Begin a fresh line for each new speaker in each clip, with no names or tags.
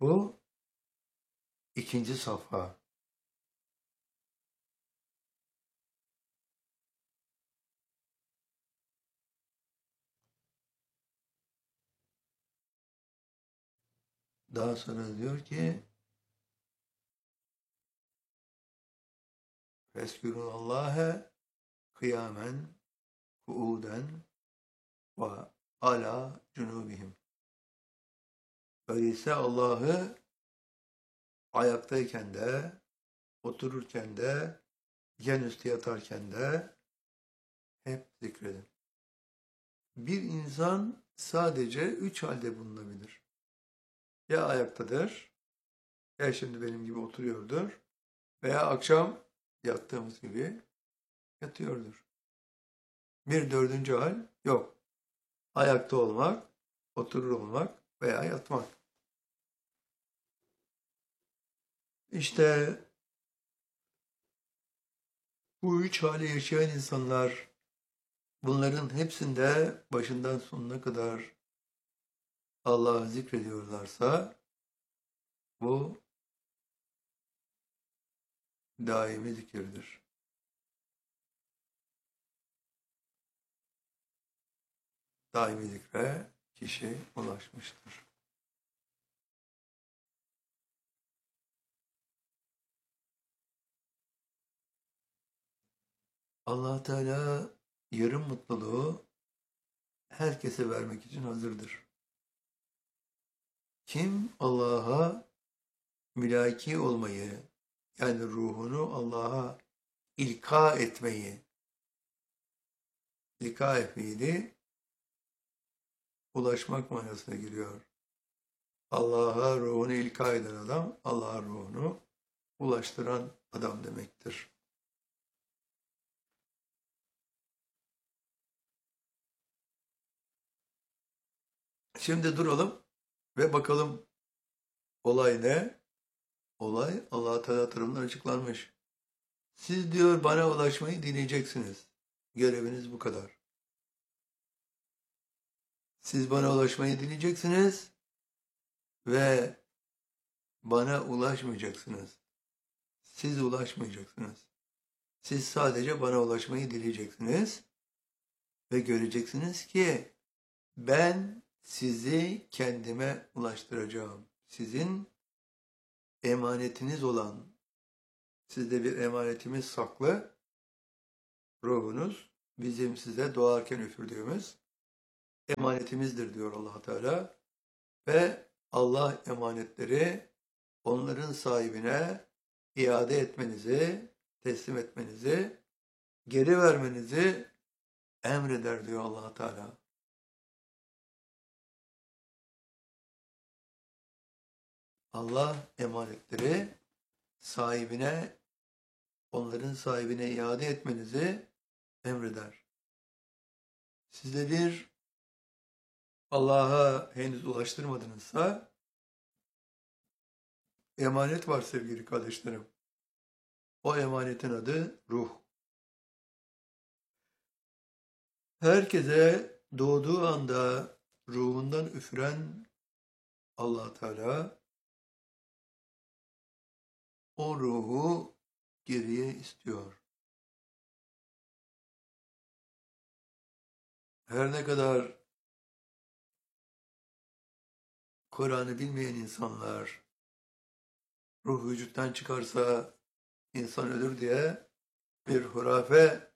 Bu ikinci safha. Daha sonra diyor ki Feskurunallâhe kıyamen, kuuden ve ala cunubihim. Öyleyse Allah'ı ayaktayken de, otururken de, yan üstü yatarken de hep zikredin. Bir insan sadece üç halde bulunabilir. Ya ayaktadır, ya şimdi benim gibi oturuyordur veya akşam yattığımız gibi yatıyordur. Bir dördüncü hal yok. Ayakta olmak, oturur olmak veya yatmak. İşte bu üç hali yaşayan insanlar bunların hepsinde başından sonuna kadar Allah'ı zikrediyorlarsa bu daimi zikirdir. Daimi zikre kişi ulaşmıştır. Allah Teala yarım mutluluğu herkese vermek için hazırdır. Kim Allah'a mülaki olmayı, yani ruhunu Allah'a ilka etmeyi, ilka fiili ulaşmak manasına giriyor. Allah'a ruhunu ilka eden adam, Allah'a ruhunu ulaştıran adam demektir. Şimdi duralım ve bakalım olay ne? Olay Allah Teala tarafından açıklanmış. Siz diyor bana ulaşmayı dileyeceksiniz. Göreviniz bu kadar. Siz bana ulaşmayı dileyeceksiniz ve bana ulaşmayacaksınız. Siz ulaşmayacaksınız. Siz sadece bana ulaşmayı dileyeceksiniz ve göreceksiniz ki ben sizi kendime ulaştıracağım. Sizin emanetiniz olan, sizde bir emanetimiz saklı, ruhunuz bizim size doğarken üfürdüğümüz emanetimizdir diyor Allah Teala. Ve Allah emanetleri onların sahibine iade etmenizi, teslim etmenizi, geri vermenizi emreder diyor Allah Teala. Allah emanetleri sahibine, onların sahibine iade etmenizi emreder. Sizde bir Allah'a henüz ulaştırmadınızsa emanet var sevgili kardeşlerim. O emanetin adı ruh. Herkese doğduğu anda ruhundan üfüren Allah Teala o ruhu geriye istiyor. Her ne kadar Kur'an'ı bilmeyen insanlar ruh vücuttan çıkarsa insan ölür diye bir hurafe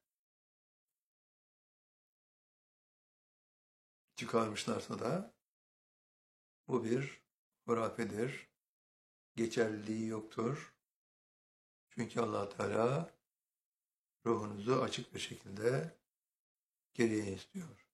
çıkarmışlarsa da bu bir hurafedir. Geçerliliği yoktur. Çünkü Allah Teala ruhunuzu açık bir şekilde geriye istiyor.